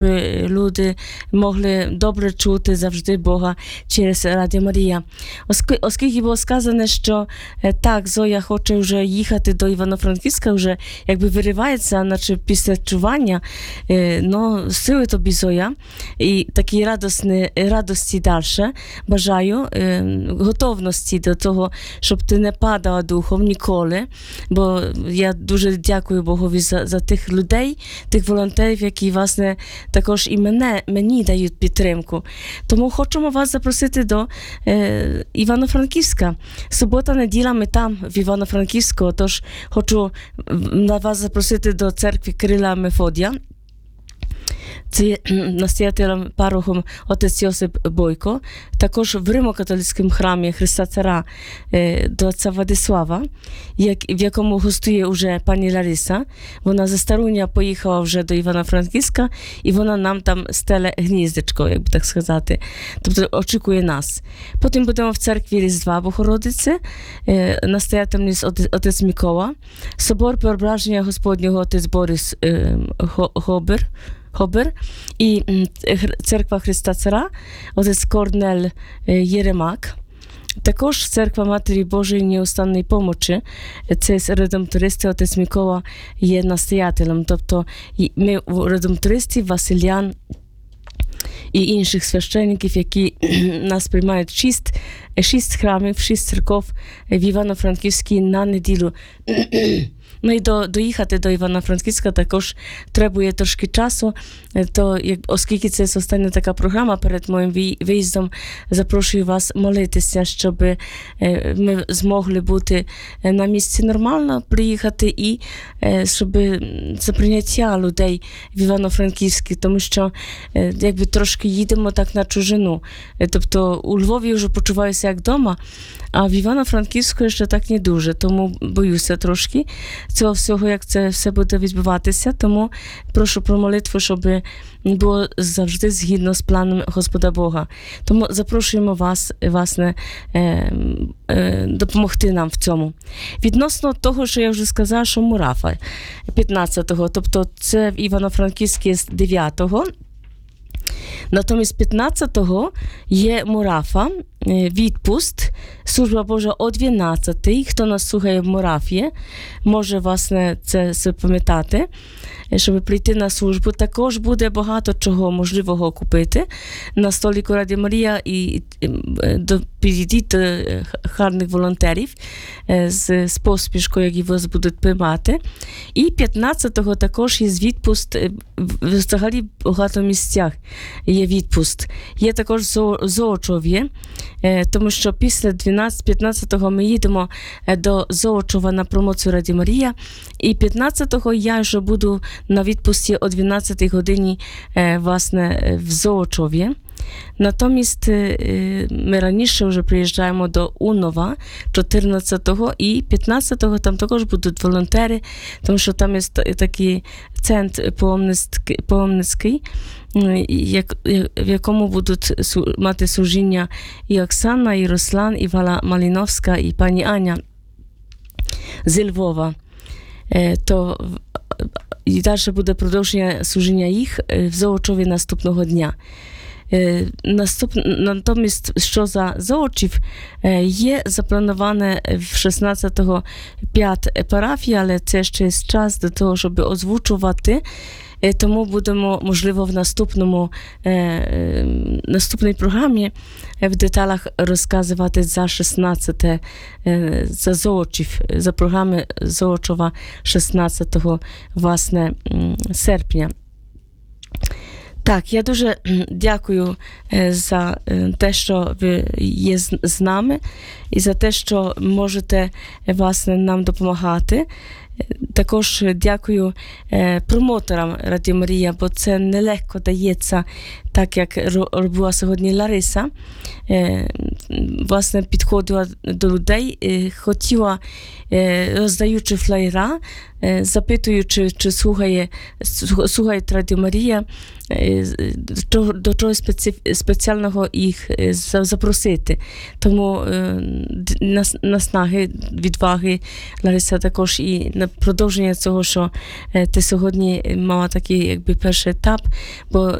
люди могли добре чути завжди Бога через Радіо Марія. Оскільки було сказано, що так, Зоя хоче вже їхати до Івано-Франківська, вже якби виривається, наче після чування, но сили тобі, Зоя, і такі радості далі бажаю, готовності до того, щоб ти не падала духом ніколи, бо я дуже дякую Богові за тих людей, тих волонтерів, які, власне, також і мені дають підтримку. Тому хочемо вас запросити до Івано-Франківська. Субота, неділя ми там, в Івано-Франківську, тож хочу вас запросити до церкви Кирила Мефодія. Це є настоятелем парохом отець Йосип Бойко, також в Римо-католицькому храмі Христа Цара до отця Владислава, в якому гостує вже пані Лариса. Вона за Старуня поїхала вже до Івано-Франківська, і вона нам там стеле гніздечко, як би так сказати. Тобто очікує нас. Потім будемо в церкві Різдва Богородиці, настоятелем отець Микола, собор Преображення Господнього отець Борис Хобер і церква Христа Цара, отець Корнель Єремак. Також церква Матері Божої Неустанної Помочі, це редемтористи, отець Микола є настоятелем. Тобто ми редемтористи, Василян і інших священників, які нас приймають шість храмів, 6 церков в Івано-Франківській на неділю. Ну і доїхати до Івано-Франківська також требує трошки часу, то оскільки це остання така програма перед моїм виїздом, запрошую вас молитися, щоб ми змогли бути на місці нормально, приїхати і щоб це прийняття людей в Івано-Франківській, тому що якби трошки їдемо так на чужину. Тобто у Львові вже почуваюся як вдома, а в Івано-Франківську ще так не дуже, тому боюся трошки цього всього, як це все буде відбуватися. Тому прошу про молитву, щоб було завжди згідно з планом Господа Бога. Тому запрошуємо вас, власне, допомогти нам в цьому. Відносно того, що я вже сказала, що Мурафа 15-го, тобто це в Івано-Франківській з 9-го, натомість 15-го є Мурафа, відпуст, служба Божа о 12-й. Хто нас слухає в Мурафі, може, власне, це запам'ятати, щоб прийти на службу. Також буде багато чого можливого купити на столику Радіо Марія, і підійдіть до гарних волонтерів з поспішкою, які вас будуть приймати. І 15-го також є відпуст, взагалі в багато місцях є відпуст. Є також Золочов'я, тому що після 15-го ми їдемо до Золочова на промоцію Радіо Марія, і 15-го я вже буду на відпусті о 12-й годині, власне, в Золочові. Натомість ми раніше вже приїжджаємо до Унова 14-го і 15-го там також будуть волонтери, тому що там є такий центр паломницький, в якому будуть мати служіння і Оксана, і Руслан, і Вала Маліновська, і пані Аня з Львова. То і далі буде продовження служіння їх в Золочові наступного дня. Натомість, що за Золочів, є заплановане в 16-го 5 парафій, але це ще є час до того, щоб озвучувати. Тому будемо, можливо, в наступній програмі в деталях розказувати за 16-те, за Золочів, за програми Золочова 16-го, власне, серпня. Так, я дуже дякую за те, що ви є з нами, і за те, що можете, власне, нам допомагати. Також дякую промоторам Радіо Марія, бо це нелегко дається, так як робила сьогодні Лариса. Власне, підходила до людей, хотіла, роздаючи флаєра, запитуючи, чи слухає Радіо Марія, до чого спеціального їх запросити. Тому наснаги, відваги Лариса також і продовження цього, що ти сьогодні мала такий якби перший етап, бо